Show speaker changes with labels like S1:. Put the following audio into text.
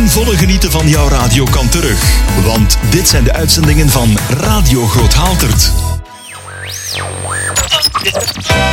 S1: Ten volle genieten van jouw radio kan terug. Want dit zijn de uitzendingen van Radio Groot Haaltert.